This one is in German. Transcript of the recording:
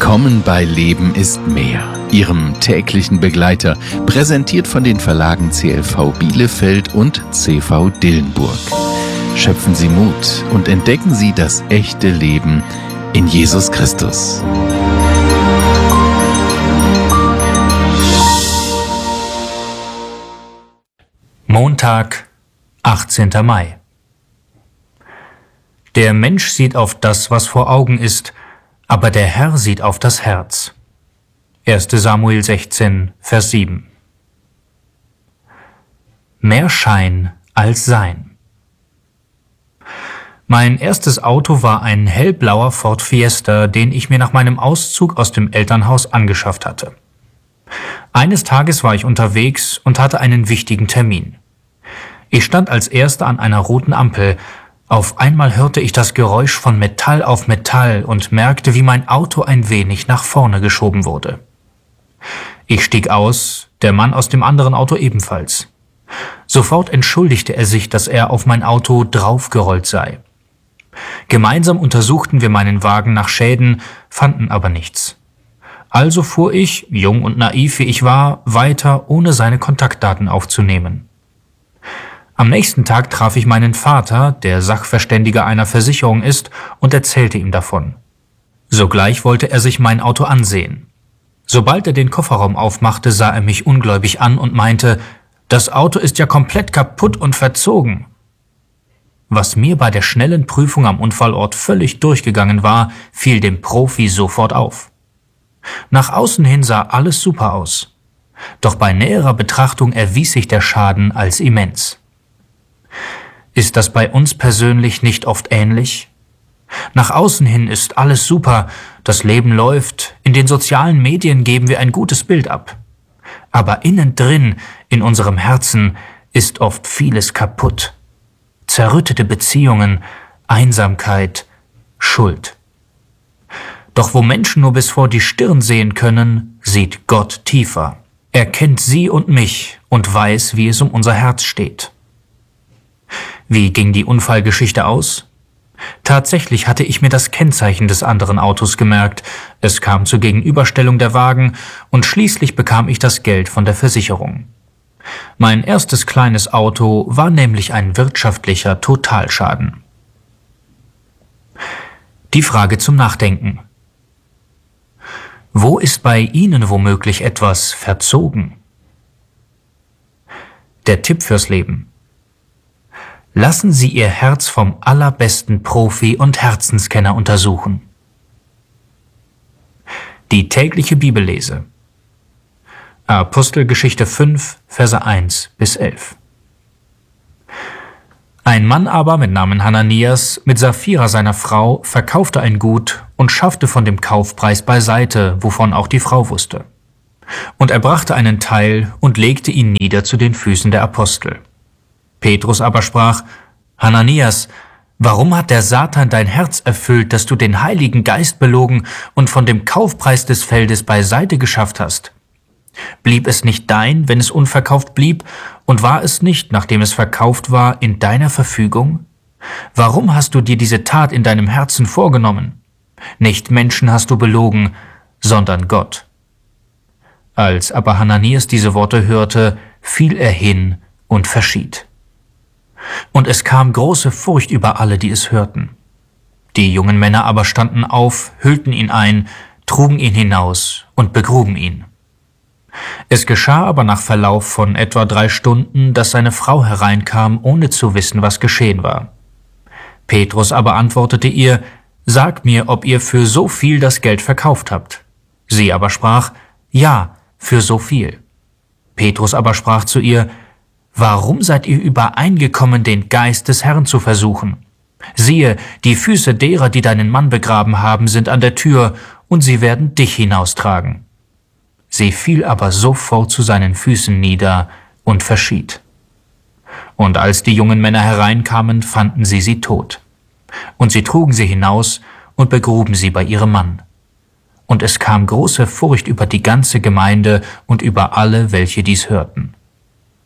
Willkommen bei Leben ist mehr, Ihrem täglichen Begleiter, präsentiert von den Verlagen CLV Bielefeld und CV Dillenburg. Schöpfen Sie Mut und entdecken Sie das echte Leben in Jesus Christus. Montag, 18. Mai. Der Mensch sieht auf das, was vor Augen ist, aber der Herr sieht auf das Herz. 1. Samuel 16, Vers 7. Mehr Schein als Sein. Mein erstes Auto war ein hellblauer Ford Fiesta, den ich mir nach meinem Auszug aus dem Elternhaus angeschafft hatte. Eines Tages war ich unterwegs und hatte einen wichtigen Termin. Ich stand als Erster an einer roten Ampel. Auf einmal hörte ich das Geräusch von Metall auf Metall und merkte, wie mein Auto ein wenig nach vorne geschoben wurde. Ich stieg aus, der Mann aus dem anderen Auto ebenfalls. Sofort entschuldigte er sich, dass er auf mein Auto draufgerollt sei. Gemeinsam untersuchten wir meinen Wagen nach Schäden, fanden aber nichts. Also fuhr ich, jung und naiv wie ich war, weiter, ohne seine Kontaktdaten aufzunehmen. Am nächsten Tag traf ich meinen Vater, der Sachverständiger einer Versicherung ist, und erzählte ihm davon. Sogleich wollte er sich mein Auto ansehen. Sobald er den Kofferraum aufmachte, sah er mich ungläubig an und meinte, das Auto ist ja komplett kaputt und verzogen. Was mir bei der schnellen Prüfung am Unfallort völlig durchgegangen war, fiel dem Profi sofort auf. Nach außen hin sah alles super aus. Doch bei näherer Betrachtung erwies sich der Schaden als immens. Ist das bei uns persönlich nicht oft ähnlich? Nach außen hin ist alles super, das Leben läuft, in den sozialen Medien geben wir ein gutes Bild ab. Aber innen drin, in unserem Herzen, ist oft vieles kaputt. Zerrüttete Beziehungen, Einsamkeit, Schuld. Doch wo Menschen nur bis vor die Stirn sehen können, sieht Gott tiefer. Er kennt sie und mich und weiß, wie es um unser Herz steht. Wie ging die Unfallgeschichte aus? Tatsächlich hatte ich mir das Kennzeichen des anderen Autos gemerkt. Es kam zur Gegenüberstellung der Wagen und schließlich bekam ich das Geld von der Versicherung. Mein erstes kleines Auto war nämlich ein wirtschaftlicher Totalschaden. Die Frage zum Nachdenken. Wo ist bei Ihnen womöglich etwas verzogen? Der Tipp fürs Leben. Lassen Sie Ihr Herz vom allerbesten Profi und Herzenskenner untersuchen. Die tägliche Bibellese. Apostelgeschichte 5, Verse 1 bis 11. Ein Mann aber mit Namen Hananias, mit Sapphira seiner Frau, verkaufte ein Gut und schaffte von dem Kaufpreis beiseite, wovon auch die Frau wusste. Und er brachte einen Teil und legte ihn nieder zu den Füßen der Apostel. Petrus aber sprach, Hananias, warum hat der Satan dein Herz erfüllt, dass du den Heiligen Geist belogen und von dem Kaufpreis des Feldes beiseite geschafft hast? Blieb es nicht dein, wenn es unverkauft blieb, und war es nicht, nachdem es verkauft war, in deiner Verfügung? Warum hast du dir diese Tat in deinem Herzen vorgenommen? Nicht Menschen hast du belogen, sondern Gott. Als aber Hananias diese Worte hörte, fiel er hin und verschied. Und es kam große Furcht über alle, die es hörten. Die jungen Männer aber standen auf, hüllten ihn ein, trugen ihn hinaus und begruben ihn. Es geschah aber nach Verlauf von etwa 3 Stunden, dass seine Frau hereinkam, ohne zu wissen, was geschehen war. Petrus aber antwortete ihr, Sag mir, ob ihr für so viel das Geld verkauft habt. Sie aber sprach, Ja, für so viel. Petrus aber sprach zu ihr, Warum seid ihr übereingekommen, den Geist des Herrn zu versuchen? Siehe, die Füße derer, die deinen Mann begraben haben, sind an der Tür, und sie werden dich hinaustragen. Sie fiel aber sofort zu seinen Füßen nieder und verschied. Und als die jungen Männer hereinkamen, fanden sie tot. Und sie trugen sie hinaus und begruben sie bei ihrem Mann. Und es kam große Furcht über die ganze Gemeinde und über alle, welche dies hörten.